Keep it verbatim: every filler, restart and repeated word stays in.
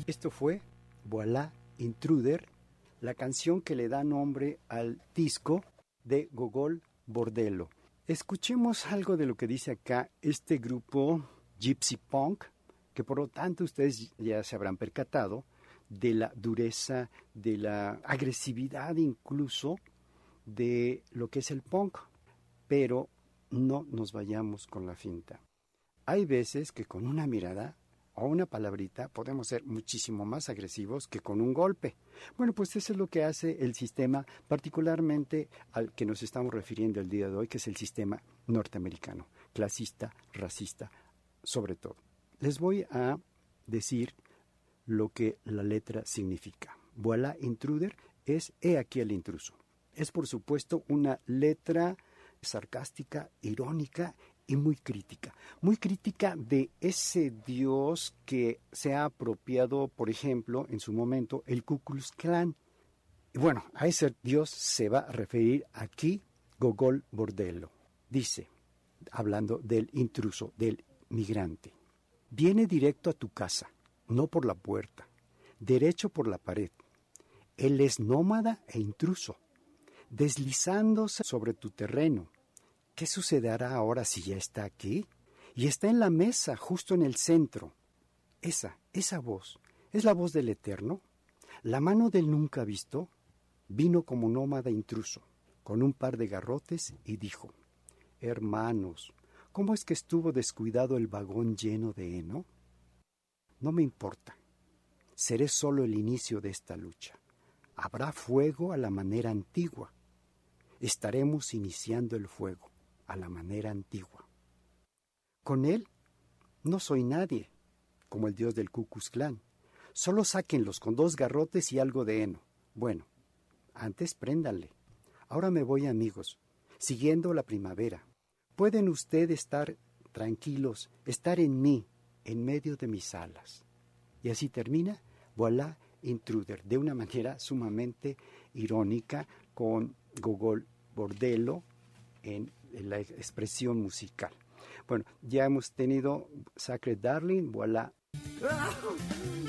Esto fue Voilà Intruder, la canción que le da nombre al disco de Gogol Bordello. Escuchemos algo de lo que dice acá este grupo Gypsy Punk, que por lo tanto ustedes ya se habrán percatado de la dureza, de la agresividad incluso de lo que es el punk. Pero no nos vayamos con la finta. Hay veces que con una mirada o una palabrita podemos ser muchísimo más agresivos que con un golpe. Bueno, pues eso es lo que hace el sistema, particularmente al que nos estamos refiriendo el día de hoy, que es el sistema norteamericano, clasista, racista, sobre todo. Les voy a decir lo que la letra significa. Voilà intruder es he aquí el intruso. Es por supuesto una letra sarcástica, irónica y muy crítica. Muy crítica de ese Dios que se ha apropiado, por ejemplo, en su momento, el Ku Klux Klan. Y bueno, a ese Dios se va a referir aquí Gogol Bordello. Dice, hablando del intruso, del migrante, viene directo a tu casa, no por la puerta, derecho por la pared. Él es nómada e intruso, deslizándose sobre tu terreno. ¿Qué sucederá ahora si ya está aquí? Y está en la mesa, justo en el centro. Esa, esa voz, ¿es la voz del Eterno? La mano del nunca visto vino como nómada intruso, con un par de garrotes y dijo, hermanos, ¿cómo es que estuvo descuidado el vagón lleno de heno? No me importa, seré solo el inicio de esta lucha. Habrá fuego a la manera antigua. Estaremos iniciando el fuego a la manera antigua. Con él no soy nadie, como el dios del Ku Klux Klan. Solo sáquenlos con dos garrotes y algo de heno. Bueno, antes préndanle. Ahora me voy, amigos, siguiendo la primavera. Pueden ustedes estar tranquilos, estar en mí, en medio de mis alas. Y así termina Voilà Intruder, de una manera sumamente irónica, con Gogol Bordello en la expresión musical. Bueno, ya hemos tenido Sacred Darling, Voilà.